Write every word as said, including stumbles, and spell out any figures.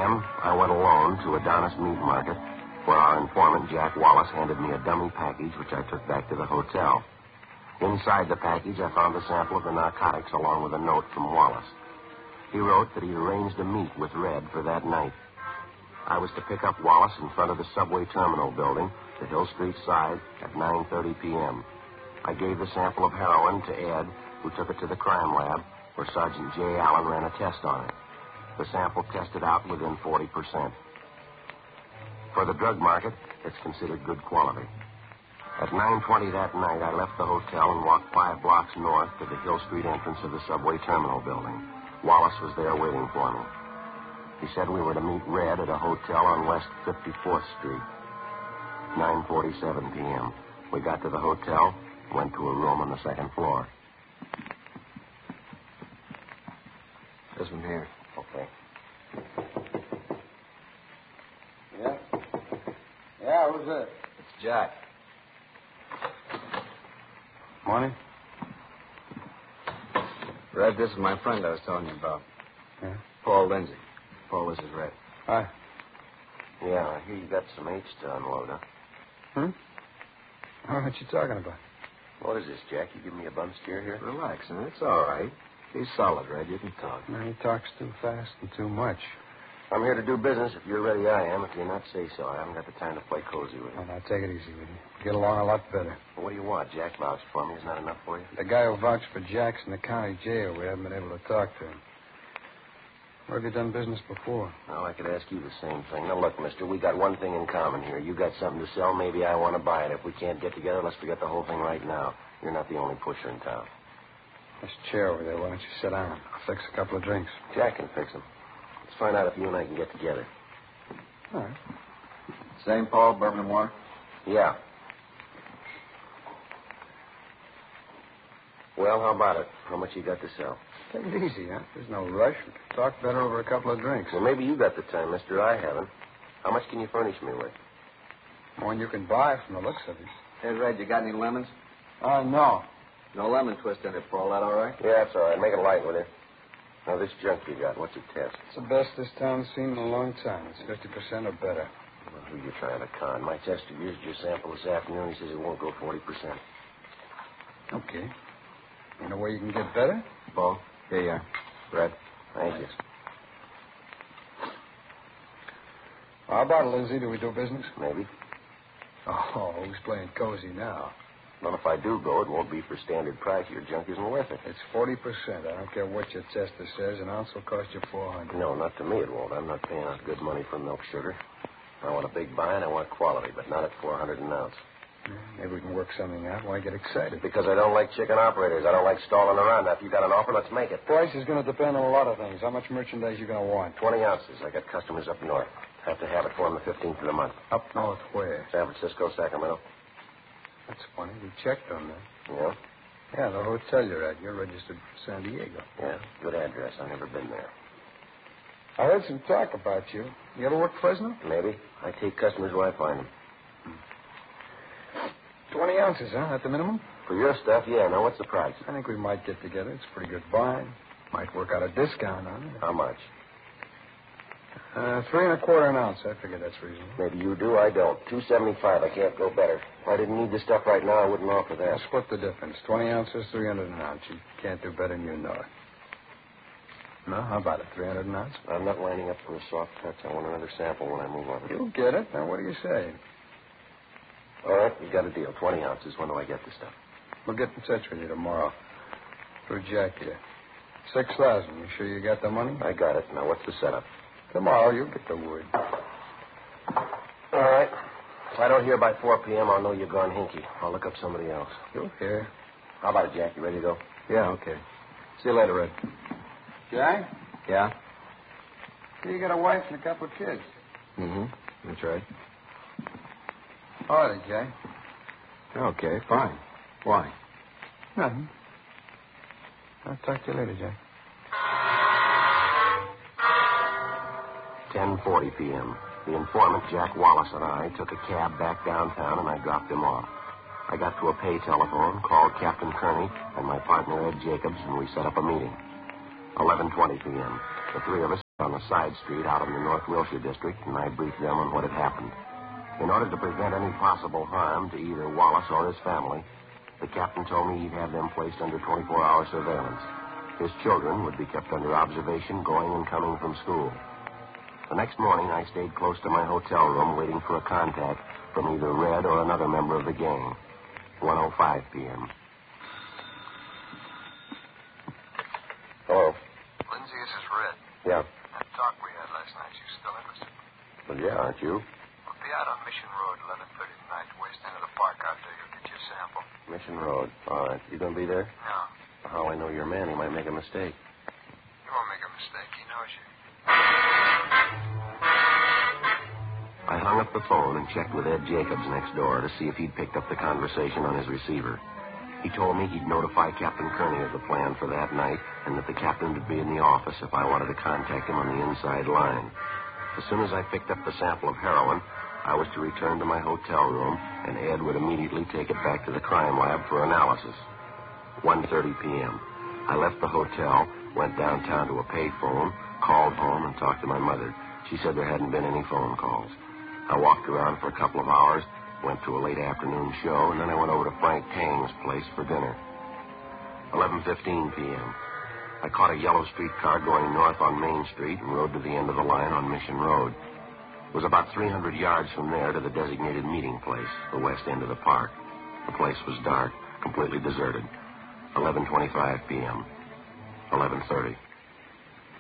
p.m., I went alone to Adonis Meat Market, where our informant, Jack Wallace, handed me a dummy package, which I took back to the hotel. Inside the package, I found a sample of the narcotics along with a note from Wallace. He wrote that he'd arranged a meet with Red for that night. I was to pick up Wallace in front of the subway terminal building, the Hill Street side, at nine thirty p.m. I gave the sample of heroin to Ed, who took it to the crime lab, where Sergeant J. Allen ran a test on it. The sample tested out within forty percent. For the drug market, it's considered good quality. At nine twenty that night, I left the hotel and walked five blocks north to the Hill Street entrance of the subway terminal building. Wallace was there waiting for me. He said we were to meet Red at a hotel on West fifty-fourth Street. nine forty-seven p.m. We got to the hotel, went to a room on the second floor. This one here. Okay. Yeah? Yeah, who's that? It's Jack. Morning. Red, this is my friend I was telling you about. Yeah? Paul Lindsay. Paul, this is Red. Hi. Yeah, I hear you got some H to unload, huh? Hmm? Oh, what you talking about? What is this, Jack? You give me a bum steer here? Relax, huh? It's all right. He's solid, Red. You can talk. No, he talks too fast and too much. I'm here to do business. If you're ready, I am. If you're not, say so. I haven't got the time to play cozy with Oh, you. now, take it easy with you. Get along a lot better. Well, what do you want? Jack vouched for me. Isn't that enough for you? The guy who vouched for Jack's in the county jail. We haven't been able to talk to him. Where have you done business before? Well, I could ask you the same thing. Now, look, mister, we got one thing in common here. You got something to sell. Maybe I want to buy it. If we can't get together, let's forget the whole thing right now. You're not the only pusher in town. This chair over there. Why don't you sit down? I'll fix a couple of drinks. Jack can fix them. Let's find out if you and I can get together. All right. Same Paul, bourbon and water? Yeah. Well, how about it? How much you got to sell? Take it easy, huh? There's no rush. We can talk better over a couple of drinks. Well, maybe you got the time, mister. I haven't. How much can you furnish me with? More than you can buy from the looks of it. Hey, Red, you got any lemons? Uh, no. No lemon twist in it, Paul. That all right? Yeah, that's all right. Make it light with it. Now, this junk you got, what's it test? It's the best this town's seen in a long time. It's fifty percent or better. Well, who you trying to con? My tester used your sample this afternoon. He says it won't go forty percent. Okay. You know where you can get better? Paul, here you are. Red. Thank you. How about it, Lindsay? Do we do business? Maybe. Oh, who's playing cozy now? Well, if I do go, it won't be for standard price. Your junk isn't worth it. It's forty percent. I don't care what your tester says. An ounce will cost you four hundred. No, not to me it won't. I'm not paying out good money for milk sugar. I want a big buy and I want quality, but not at four hundred an ounce. Maybe we can work something out. Why get excited? Because I don't like chicken operators. I don't like stalling around. Now, if you got an offer, let's make it. Price is going to depend on a lot of things. How much merchandise you going to want? Twenty ounces. I got customers up north. Have to have it for them the fifteenth of the month. Up north where? San Francisco, Sacramento. That's funny. We checked on that. Yeah? Yeah, the hotel you're at. You're registered for San Diego. Yeah. Good address. I've never been there. I heard some talk about you. You ever work Fresno? Maybe. I take customers where I find them. Twenty ounces, huh? At the minimum? For your stuff, yeah. Now, what's the price? I think we might get together. It's a pretty good buy. Might work out a discount on it. How much? Uh, three and a quarter an ounce. I figure that's reasonable. Maybe you do, I don't. Two seventy-five. I can't go better. If I didn't need the stuff right now, I wouldn't offer that. Now split the difference. Twenty ounces, three hundred an ounce. You can't do better than you know it. No, how about it? Three hundred an ounce? I'm not lining up for a soft touch. I want another sample when I move on. You'll get it. Now, what do you say? All right, we got a deal. Twenty ounces. When do I get the stuff? We'll get in touch with you tomorrow. Through Jack here. Six thousand. You sure you got the money? I got it. Now, what's the setup? Tomorrow, you'll get the word. All right. If I don't hear by four p.m., I'll know you're gone hinky. I'll look up somebody else. You'll hear. How about it, Jack? You ready to go? Yeah, okay. See you later, Red. Jack? Yeah? You got a wife and a couple of kids. Mm-hmm. That's right. All right, Jack. Okay, fine. Why? Nothing. I'll talk to you later, Jack. ten forty p.m. The informant, Jack Wallace, and I took a cab back downtown, and I dropped him off. I got to a pay telephone, called Captain Kearney and my partner, Ed Jacobs, and we set up a meeting. eleven twenty p.m. The three of us on a side street out in the North Wilshire district, and I briefed them on what had happened. In order to prevent any possible harm to either Wallace or his family, the captain told me he'd have them placed under twenty-four hour surveillance. His children would be kept under observation going and coming from school. The next morning, I stayed close to my hotel room waiting for a contact from either Red or another member of the gang. one oh five p.m. Hello. Lindsay, this is Red. Yeah. That talk we had last night, you still interested? Well, yeah, aren't you? We'll be out on Mission Road, eleven thirty tonight, west end of the park out there. You'll get your sample. Mission Road. All right. You going to be there? No. How I know your man, he might make a mistake. He won't make a mistake. He knows you. I hung up the phone and checked with Ed Jacobs next door to see if he'd picked up the conversation on his receiver. He told me he'd notify Captain Kearney of the plan for that night and that the captain would be in the office if I wanted to contact him on the inside line. As soon as I picked up the sample of heroin, I was to return to my hotel room, and Ed would immediately take it back to the crime lab for analysis. one thirty p.m. I left the hotel, went downtown to a payphone, called home, and talked to my mother. She said there hadn't been any phone calls. I walked around for a couple of hours, went to a late afternoon show, and then I went over to Frank Tang's place for dinner. eleven fifteen p.m. I caught a yellow streetcar going north on Main Street and rode to the end of the line on Mission Road. It was about three hundred yards from there to the designated meeting place, the west end of the park. The place was dark, completely deserted. eleven twenty-five p.m. eleven thirty.